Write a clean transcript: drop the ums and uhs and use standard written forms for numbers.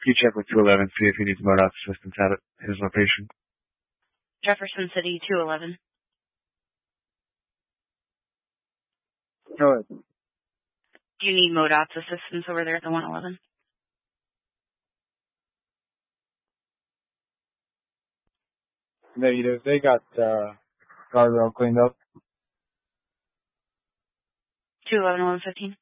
Can you check with 211, see if he needs MoDOT assistance at his location? Jefferson City, 211. Go ahead. Do you need MoDOT's assistance over there at the 111? Negative. They got guardrail cleaned up. 211, 115.